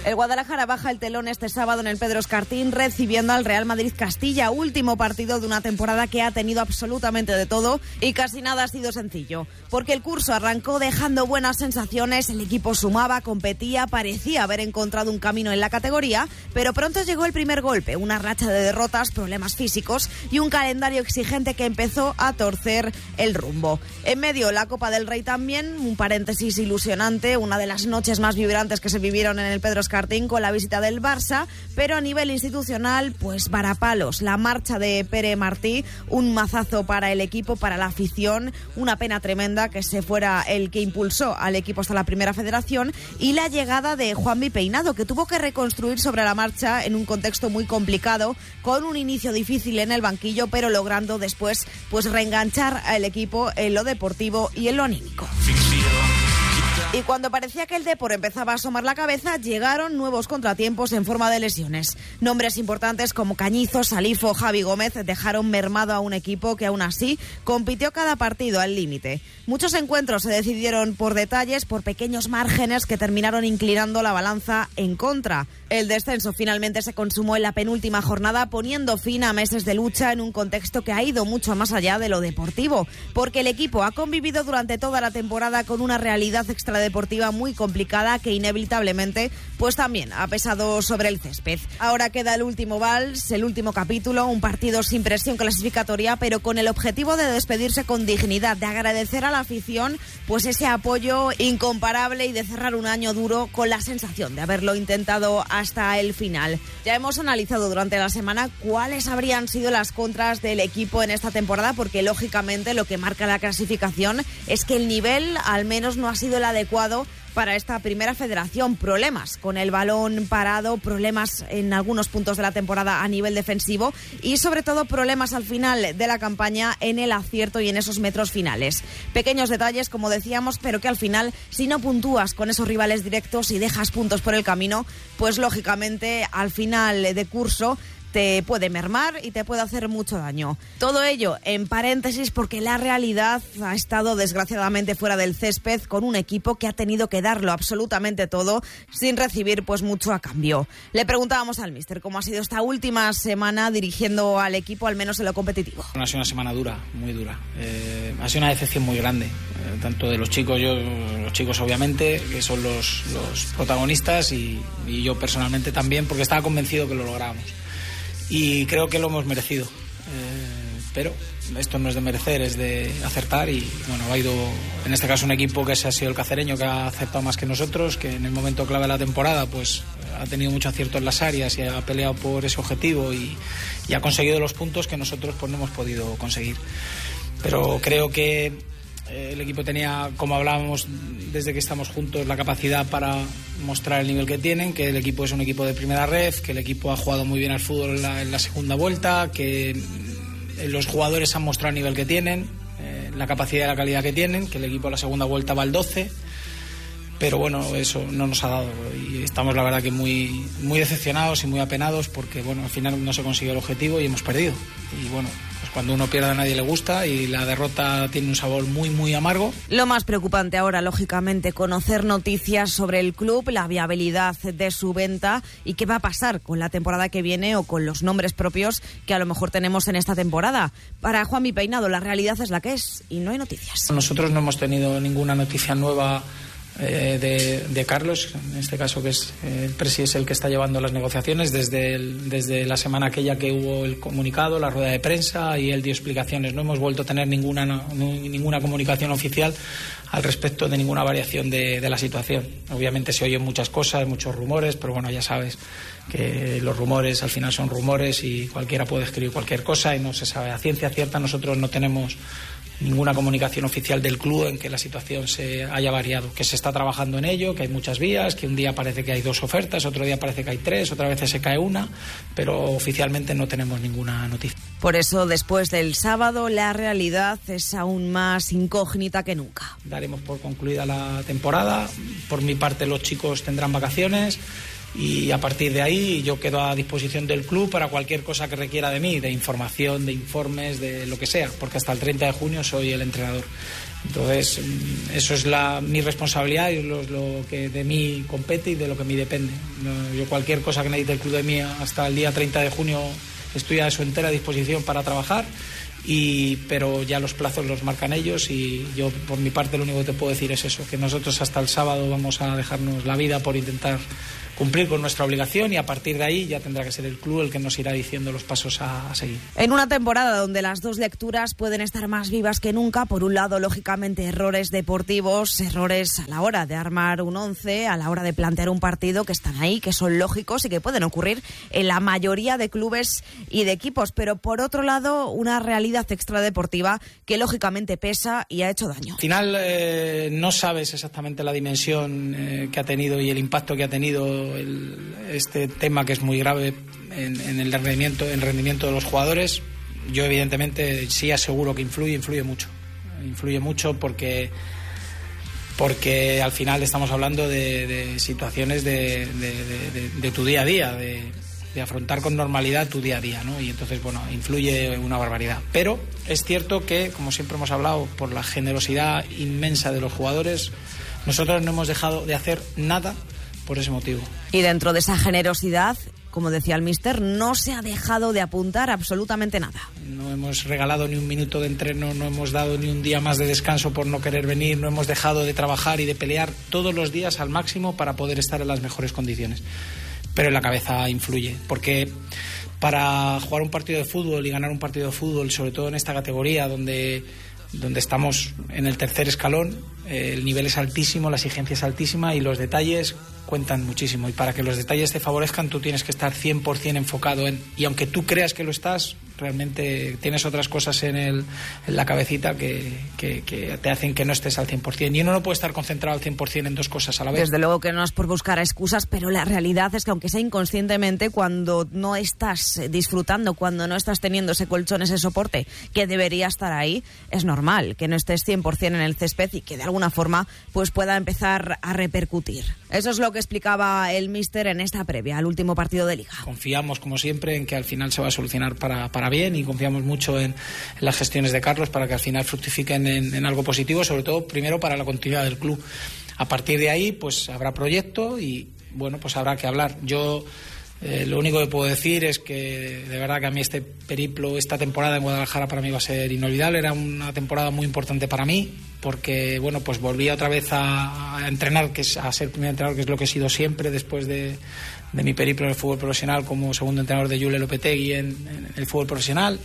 El Guadalajara baja el telón este sábado en el Pedro Escartín recibiendo al Real Madrid Castilla, último partido de una temporada que ha tenido absolutamente de todo y casi nada ha sido sencillo, porque el curso arrancó dejando buenas sensaciones, el equipo sumaba, competía, parecía haber encontrado un camino en la categoría, pero pronto llegó el primer golpe, una racha de derrotas, problemas físicos y un calendario exigente que empezó a torcer el rumbo. En medio, la Copa del Rey también, un paréntesis ilusionante, una de las noches más vibrantes que se vivieron en el Pedro Escartín con la visita del Barça, pero a nivel institucional, pues varapalos. La marcha de Pere Martí, un mazazo para el equipo, para la afición, una pena tremenda que se fuera el que impulsó al equipo hasta la primera federación, y la llegada de Juanmi Peinado, que tuvo que reconstruir sobre la marcha en un contexto muy complicado, con un inicio difícil en el banquillo, pero logrando después pues reenganchar al equipo en lo deportivo y en lo anímico. Y cuando parecía que el Depor empezaba a asomar la cabeza, llegaron nuevos contratiempos en forma de lesiones. Nombres importantes como Cañizo, Salifo, Javi Gómez dejaron mermado a un equipo que aún así compitió cada partido al límite. Muchos encuentros se decidieron por detalles, por pequeños márgenes que terminaron inclinando la balanza en contra. El descenso finalmente se consumó en la penúltima jornada, poniendo fin a meses de lucha en un contexto que ha ido mucho más allá de lo deportivo, porque el equipo ha convivido durante toda la temporada con una realidad extradeportiva muy complicada que inevitablemente pues también ha pesado sobre el césped. Ahora queda el último vals, el último capítulo, un partido sin presión clasificatoria, pero con el objetivo de despedirse con dignidad, de agradecer a la afición pues ese apoyo incomparable y de cerrar un año duro con la sensación de haberlo intentado hasta el final. Ya hemos analizado durante la semana cuáles habrían sido las contras del equipo en esta temporada, porque lógicamente lo que marca la clasificación es que el nivel al menos no ha sido el adecuado para esta primera federación. Problemas con el balón parado, problemas en algunos puntos de la temporada a nivel defensivo y sobre todo problemas al final de la campaña en el acierto y en esos metros finales. Pequeños detalles, como decíamos, pero que al final, si no puntúas con esos rivales directos y dejas puntos por el camino, pues lógicamente al final de curso te puede mermar y te puede hacer mucho daño. Todo ello en paréntesis porque la realidad ha estado desgraciadamente fuera del césped, con un equipo que ha tenido que darlo absolutamente todo sin recibir pues mucho a cambio. Le preguntábamos al míster cómo ha sido esta última semana dirigiendo al equipo, al menos en lo competitivo. Ha sido una semana dura, muy dura. Ha sido una decepción muy grande, tanto de los chicos, los chicos obviamente, que son los protagonistas, y yo personalmente también, porque estaba convencido que lo lográbamos. Y creo que lo hemos merecido, pero esto no es de merecer, es de acertar. Y bueno, ha ido en este caso un equipo que ha sido el cacereño, que ha acertado más que nosotros, que en el momento clave de la temporada pues ha tenido mucho acierto en las áreas y ha peleado por ese objetivo y ha conseguido los puntos que nosotros pues no hemos podido conseguir. Pero creo que el equipo tenía, como hablábamos desde que estamos juntos, la capacidad para mostrar el nivel que tienen, que el equipo es un equipo de primera red, que el equipo ha jugado muy bien al fútbol en la segunda vuelta, que los jugadores han mostrado el nivel que tienen, la capacidad y la calidad que tienen, que el equipo en la segunda vuelta va al 12, pero bueno, eso no nos ha dado y estamos la verdad que muy, muy decepcionados y muy apenados porque bueno, al final no se consiguió el objetivo y hemos perdido. Y bueno, pues cuando uno pierde a nadie le gusta y la derrota tiene un sabor muy, muy amargo. Lo más preocupante ahora, lógicamente, conocer noticias sobre el club, la viabilidad de su venta y qué va a pasar con la temporada que viene o con los nombres propios que a lo mejor tenemos en esta temporada. Para Juanmi Peinado, la realidad es la que es y no hay noticias. Nosotros no hemos tenido ninguna noticia nueva de Carlos, en este caso, que es el presi, es el que está llevando las negociaciones desde la semana aquella que hubo el comunicado, la rueda de prensa, y él dio explicaciones. No hemos vuelto a tener ninguna comunicación oficial al respecto de ninguna variación de la situación. Obviamente se oyen muchas cosas, muchos rumores, pero bueno, ya sabes que los rumores al final son rumores y cualquiera puede escribir cualquier cosa y no se sabe a ciencia cierta. Nosotros no tenemos ninguna comunicación oficial del club en que la situación se haya variado, que se está trabajando en ello, que hay muchas vías, que un día parece que hay 2 ofertas, otro día parece que hay 3, otra vez se cae una, pero oficialmente no tenemos ninguna noticia. Por eso, después del sábado, la realidad es aún más incógnita que nunca. Daremos por concluida la temporada. Por mi parte, los chicos tendrán vacaciones y a partir de ahí yo quedo a disposición del club para cualquier cosa que requiera de mí, de información, de informes, de lo que sea, porque hasta el 30 de junio soy el entrenador. Entonces, eso es mi responsabilidad y lo que de mí compete y de lo que a mí depende. Yo cualquier cosa que necesite el club de mí hasta el día 30 de junio estoy a su entera disposición para trabajar, pero ya los plazos los marcan ellos y yo por mi parte lo único que te puedo decir es eso, que nosotros hasta el sábado vamos a dejarnos la vida por intentar cumplir con nuestra obligación y a partir de ahí ya tendrá que ser el club el que nos irá diciendo los pasos a seguir. En una temporada donde las dos lecturas pueden estar más vivas que nunca, por un lado, lógicamente, errores deportivos, errores a la hora de armar un once, a la hora de plantear un partido, que están ahí, que son lógicos y que pueden ocurrir en la mayoría de clubes y de equipos, pero por otro lado, una realidad extradeportiva que lógicamente pesa y ha hecho daño. Al final no sabes exactamente la dimensión que ha tenido y el impacto que ha tenido este tema, que es muy grave en el rendimiento de los jugadores. Yo evidentemente sí aseguro que influye mucho porque al final estamos hablando de situaciones de tu día a día, de afrontar con normalidad tu día a día, ¿no? Y entonces, bueno, influye una barbaridad. Pero es cierto que, como siempre hemos hablado, por la generosidad inmensa de los jugadores, nosotros no hemos dejado de hacer nada por ese motivo. Y dentro de esa generosidad, como decía el míster, no se ha dejado de apuntar absolutamente nada. No hemos regalado ni un minuto de entreno, no hemos dado ni un día más de descanso por no querer venir, no hemos dejado de trabajar y de pelear todos los días al máximo para poder estar en las mejores condiciones. Pero en la cabeza influye, porque para jugar un partido de fútbol y ganar un partido de fútbol, sobre todo en esta categoría donde estamos en el tercer escalón, el nivel es altísimo, la exigencia es altísima y los detalles cuentan muchísimo. Y para que los detalles te favorezcan, tú tienes que estar 100% enfocado y aunque tú creas que lo estás, realmente tienes otras cosas en la cabecita que te hacen que no estés al 100%. Y uno no puede estar concentrado al 100% en dos cosas a la vez. Desde luego que no es por buscar excusas, pero la realidad es que aunque sea inconscientemente, cuando no estás disfrutando, cuando no estás teniendo ese colchón, ese soporte que debería estar ahí, es normal que no estés 100% en el césped y que de alguna forma pues pueda empezar a repercutir. Eso es lo que explicaba el míster en esta previa al último partido de Liga. Confiamos, como siempre, en que al final se va a solucionar para bien y confiamos mucho en las gestiones de Carlos para que al final fructifiquen en algo positivo, sobre todo primero para la continuidad del club. A partir de ahí pues habrá proyecto y bueno, pues habrá que hablar. Yo lo único que puedo decir es que de verdad que a mí este periplo, esta temporada en Guadalajara para mí va a ser inolvidable. Era una temporada muy importante para mí porque bueno, pues volví otra vez a entrenar, a ser primer entrenador, que es lo que he sido siempre después de mi periplo en el fútbol profesional como segundo entrenador de Jule Lopetegui en el fútbol profesional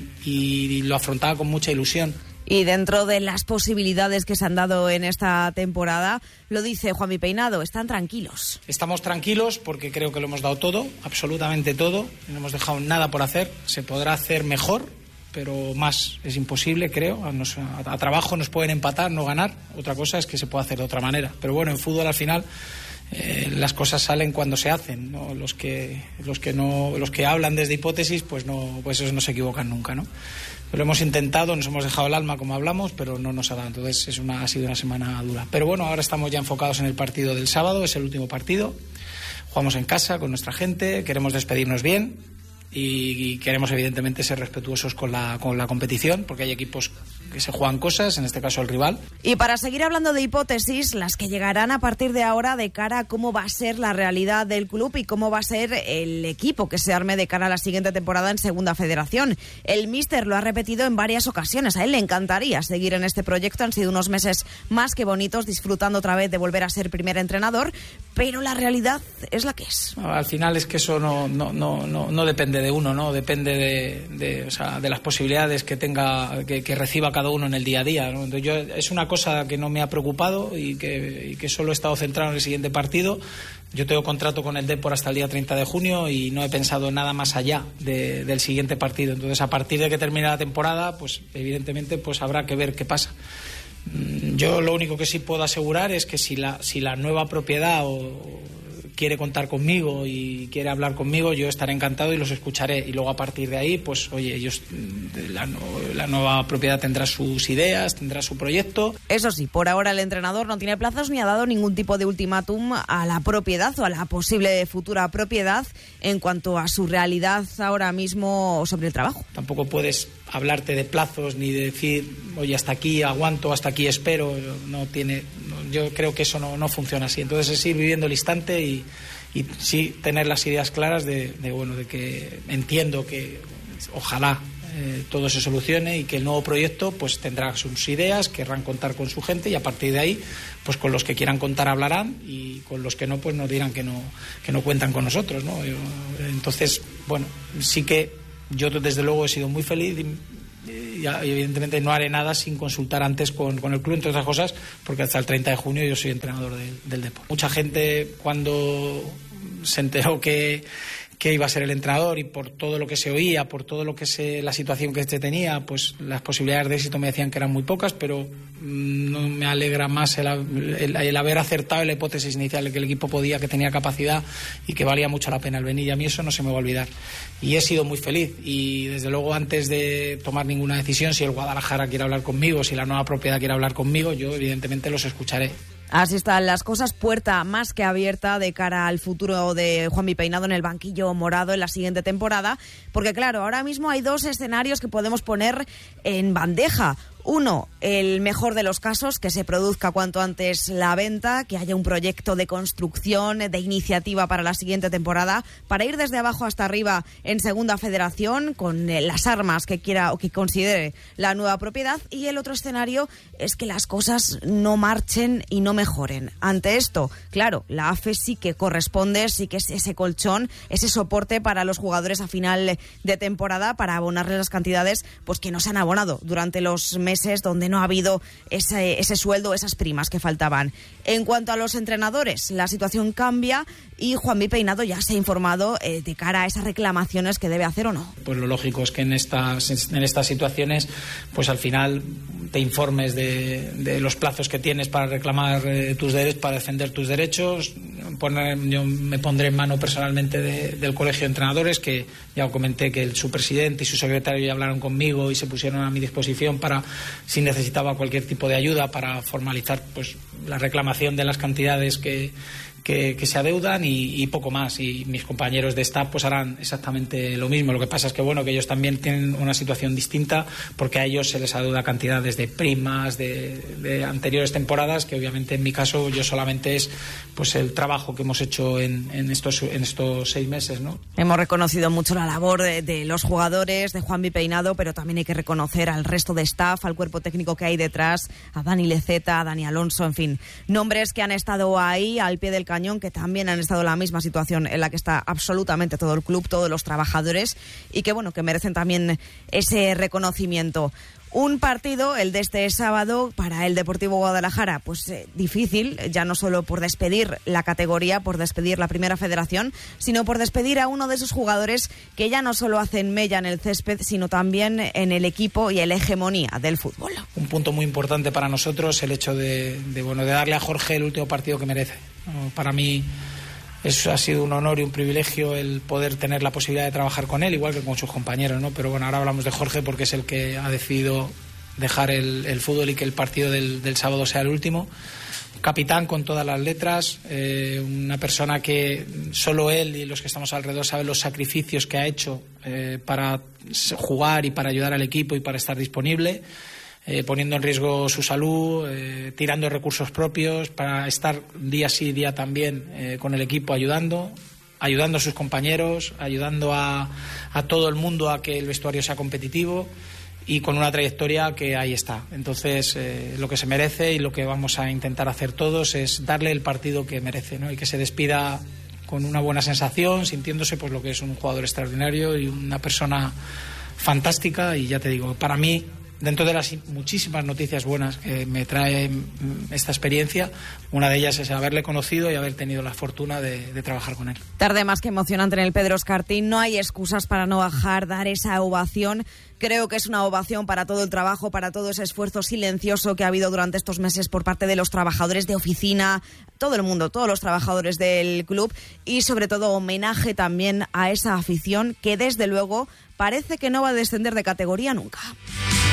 y lo afrontaba con mucha ilusión. Y dentro de las posibilidades que se han dado en esta temporada, lo dice Juanmi Peinado, están tranquilos. Estamos tranquilos porque creo que lo hemos dado todo, absolutamente todo, no hemos dejado nada por hacer, se podrá hacer mejor, pero más es imposible, creo. A trabajo nos pueden empatar, no ganar, otra cosa es que se puede hacer de otra manera, pero bueno, en fútbol al final las cosas salen cuando se hacen, ¿no? Los que hablan desde hipótesis pues esos no se equivocan nunca, ¿no? Lo hemos intentado, nos hemos dejado el alma como hablamos, pero no nos ha dado. Entonces ha sido una semana dura. Pero bueno, ahora estamos ya enfocados en el partido del sábado, es el último partido. Jugamos en casa con nuestra gente, queremos despedirnos bien y queremos evidentemente ser respetuosos con la competición, porque hay equipos que se juegan cosas, en este caso el rival. Y para seguir hablando de hipótesis, las que llegarán a partir de ahora de cara a cómo va a ser la realidad del club y cómo va a ser el equipo que se arme de cara a la siguiente temporada en Segunda Federación. El míster lo ha repetido en varias ocasiones, a él le encantaría seguir en este proyecto, han sido unos meses más que bonitos, disfrutando otra vez de volver a ser primer entrenador, pero la realidad es la que es. Al final es que eso no depende de uno, ¿no? Depende de las posibilidades que tenga, que reciba cada uno en el día a día, ¿no? Entonces es una cosa que no me ha preocupado y que solo he estado centrado en el siguiente partido. Yo tengo contrato con el Depor hasta el día 30 de junio y no he pensado nada más allá del siguiente partido. Entonces, a partir de que termine la temporada, pues evidentemente pues habrá que ver qué pasa. Yo lo único que sí puedo asegurar es que si la nueva propiedad quiere contar conmigo y quiere hablar conmigo, yo estaré encantado y los escucharé. Y luego a partir de ahí, pues oye, ellos, la nueva propiedad tendrá sus ideas, tendrá su proyecto. Eso sí, por ahora el entrenador no tiene plazos ni ha dado ningún tipo de ultimátum a la propiedad o a la posible futura propiedad en cuanto a su realidad ahora mismo sobre el trabajo. Tampoco puedes hablarte de plazos ni de decir, oye, hasta aquí aguanto, hasta aquí espero. Yo creo que eso no funciona así. Entonces es ir viviendo el instante y sí tener las ideas claras de que entiendo que ojalá todo se solucione y que el nuevo proyecto pues tendrá sus ideas, querrán contar con su gente y a partir de ahí pues con los que quieran contar hablarán y con los que no pues nos dirán que no cuentan con nosotros, ¿no? Entonces, bueno, sí que yo desde luego he sido muy feliz y evidentemente no haré nada sin consultar antes con el club, entre otras cosas, porque hasta el 30 de junio yo soy entrenador del Depor. Mucha gente cuando se enteró que iba a ser el entrenador y por todo lo que se oía, por todo lo que la situación que tenía, pues las posibilidades de éxito me decían que eran muy pocas, pero no me alegra más el haber acertado en la hipótesis inicial de que el equipo podía, que tenía capacidad y que valía mucho la pena el venir. Y a mí eso no se me va a olvidar. Y he sido muy feliz y desde luego antes de tomar ninguna decisión, si el Guadalajara quiere hablar conmigo, si la nueva propiedad quiere hablar conmigo, yo evidentemente los escucharé. Así están las cosas, puerta más que abierta de cara al futuro de Juanmi Peinado en el banquillo morado en la siguiente temporada, porque claro, ahora mismo hay dos escenarios que podemos poner en bandeja. Uno, el mejor de los casos, que se produzca cuanto antes la venta, que haya un proyecto de construcción, de iniciativa para la siguiente temporada, para ir desde abajo hasta arriba en Segunda Federación, con las armas que quiera o que considere la nueva propiedad. Y el otro escenario es que las cosas no marchen y no mejoren. Ante esto, claro, la AFE sí que corresponde, sí que es ese colchón, ese soporte para los jugadores a final de temporada, para abonarles las cantidades pues que no se han abonado durante los meses donde no ha habido ese sueldo, esas primas que faltaban. En cuanto a los entrenadores, la situación cambia y Juanmi Peinado ya se ha informado de cara a esas reclamaciones que debe hacer o no. Pues lo lógico es que en estas situaciones, pues al final te informes de los plazos que tienes para reclamar tus derechos, para defender tus derechos. Yo me pondré en mano personalmente del colegio de entrenadores, que ya comenté que su presidente y su secretario ya hablaron conmigo y se pusieron a mi disposición para, si necesitaba cualquier tipo de ayuda, para formalizar pues la reclamación de las cantidades que se adeudan y poco más. Y mis compañeros de staff pues harán exactamente lo mismo. Lo que pasa es que bueno, que ellos también tienen una situación distinta, porque a ellos se les adeuda cantidades de primas de anteriores temporadas, que obviamente en mi caso yo solamente es pues el trabajo que hemos hecho en estos 6 meses, ¿no? Hemos reconocido mucho la labor de los jugadores, de Juanmi Peinado, pero también hay que reconocer al resto de staff, al cuerpo técnico que hay detrás, a Dani Leceta, a Dani Alonso, en fin, nombres que han estado ahí al pie del cañón, que también han estado en la misma situación en la que está absolutamente todo el club, todos los trabajadores, y que bueno, que merecen también ese reconocimiento. Un partido, el de este sábado, para el Deportivo Guadalajara, pues difícil, ya no solo por despedir la categoría, por despedir la Primera Federación, sino por despedir a uno de esos jugadores que ya no solo hacen mella en el césped, sino también en el equipo y en la hegemonía del fútbol. Un punto muy importante para nosotros, el hecho de darle a Jorge el último partido que merece. Para mí ha sido un honor y un privilegio el poder tener la posibilidad de trabajar con él, igual que con sus compañeros, ¿no? Pero bueno, ahora hablamos de Jorge porque es el que ha decidido dejar el fútbol y que el partido del sábado sea el último. Capitán con todas las letras, una persona que solo él y los que estamos alrededor saben los sacrificios que ha hecho para jugar y para ayudar al equipo y para estar disponible. Poniendo en riesgo su salud, tirando recursos propios para estar día sí, día también con el equipo ayudando a sus compañeros, ayudando a todo el mundo a que el vestuario sea competitivo y con una trayectoria que ahí está. Entonces, lo que se merece y lo que vamos a intentar hacer todos es darle el partido que merece, ¿no? Y que se despida con una buena sensación, sintiéndose pues lo que es un jugador extraordinario y una persona fantástica. Y ya te digo, para mí Dentro de las muchísimas noticias buenas que me trae esta experiencia, una de ellas es haberle conocido y haber tenido la fortuna de trabajar con él. Tarde más que emocionante en el Pedro Escartín. No hay excusas para no bajar, dar esa ovación. Creo que es una ovación para todo el trabajo, para todo ese esfuerzo silencioso que ha habido durante estos meses por parte de los trabajadores de oficina, todo el mundo, todos los trabajadores del club, y sobre todo homenaje también a esa afición que desde luego parece que no va a descender de categoría nunca.